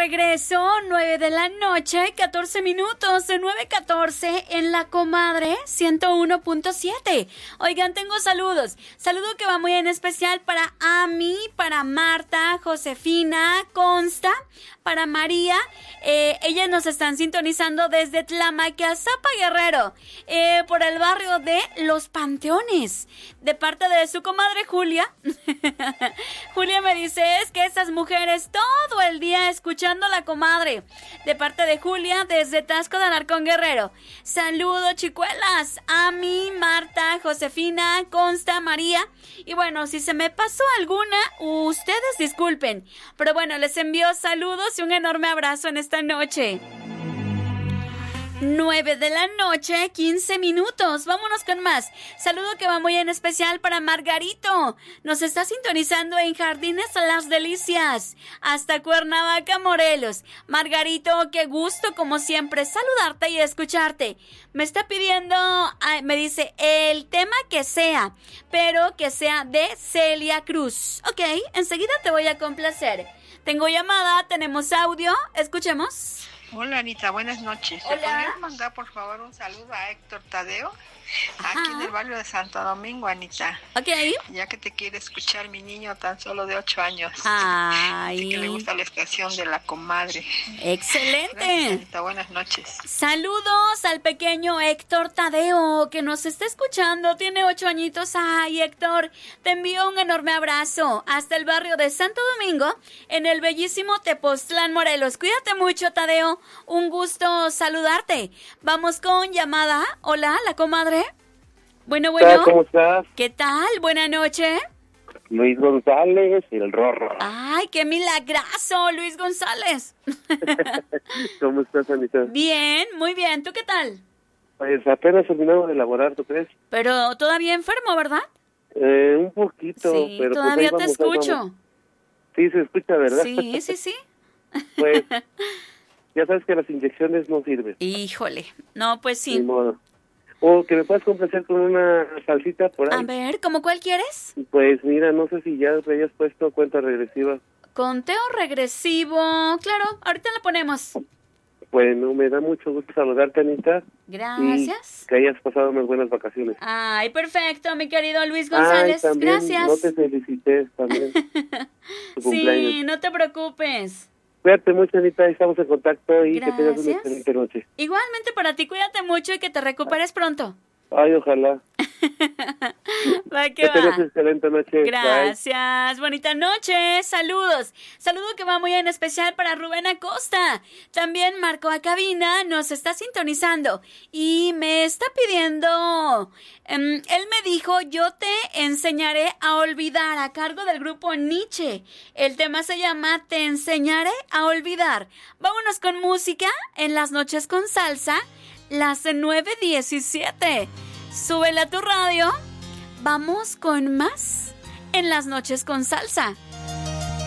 regreso, 9 de la noche, 14 minutos, 9:14 en La Comadre 101.7. Oigan, tengo saludos. Saludo que va muy en especial para Ami, para Marta, Josefina, Consta, para María. Ellas nos están sintonizando desde Tlamakazapa, Guerrero, por el barrio de Los Panteones, de parte de su comadre Julia. Julia me dice, es que esas mujeres todo el día escuchando La Comadre, de parte de Julia desde Tasco de Alarcón, Guerrero. Saludos, chicuelas, Ami, Marta, Josefina, Consta, María. Y bueno, si se me pasó alguna, ustedes disculpen, pero bueno, les envío saludos y un enorme abrazo en esta noche. 9 de la noche, 15 minutos. Vámonos con más. Saludo que va muy en especial para Margarito. Nos está sintonizando en Jardines Las Delicias, hasta Cuernavaca, Morelos. Margarito, qué gusto como siempre saludarte y escucharte. Me está pidiendo, me dice, el tema que sea, pero que sea de Celia Cruz. Ok, enseguida te voy a complacer. Tengo llamada, tenemos audio, escuchemos. Hola, Anita, buenas noches. Hola. ¿Le podrías mandar por favor un saludo a Héctor Tadeo? Aquí en el barrio de Santo Domingo, Anita. Ok. Ya que te quiere escuchar mi niño tan solo de 8 años. Ay. Así que le gusta la estación de La Comadre. Excelente. Gracias, Anita, buenas noches. Saludos al pequeño Héctor Tadeo, que nos está escuchando. Tiene 8 añitos. Ay, Héctor, te envío un enorme abrazo hasta el barrio de Santo Domingo, en el bellísimo Tepoztlán, Morelos. Cuídate mucho, Tadeo. Un gusto saludarte. Vamos con llamada. Hola, La Comadre. Bueno. ¿Cómo estás? ¿Qué tal? Buena noche. Luis González, el Rorro. Ay, qué milagrazo, Luis González. ¿Cómo estás, Anita? Bien, muy bien. ¿Tú qué tal? Pues apenas terminamos de elaborar, ¿tú crees? Pero todavía enfermo, ¿verdad? Un poquito, Sí, pero todavía pues te escucho. Sí, se escucha, ¿verdad? Sí. Pues, ya sabes que las inyecciones no sirven. Híjole, no, pues sí. Ni modo. O que me puedas complacer con una salsita por ahí. A ver, ¿cómo cuál quieres? Pues mira, no sé si ya te hayas puesto cuenta regresiva. Conteo regresivo, claro, ahorita la ponemos. Bueno, me da mucho gusto saludarte, Anita. Gracias. Y que hayas pasado unas buenas vacaciones. Ay, perfecto, mi querido Luis González. Ay, también, gracias. no te felicité también. Tu cumpleaños. Sí, no te preocupes. Cuídate mucho, Anita, estamos en contacto y Gracias. que tengas una excelente noche. Igualmente para ti, cuídate mucho y que te recuperes pronto. Ay, ojalá. Va que Que tengas va. una excelente noche. Gracias, bonita noche, saludos. Saludo que va muy en especial para Rubén Acosta. También Marco a cabina nos está sintonizando y me está pidiendo, él me dijo, yo te enseñaré a olvidar, a cargo del grupo Nietzsche. El tema se llama Te enseñaré a olvidar. Vámonos con música en las noches con salsa, las 9:17. Súbela a tu radio. Vamos con más en las noches con salsa.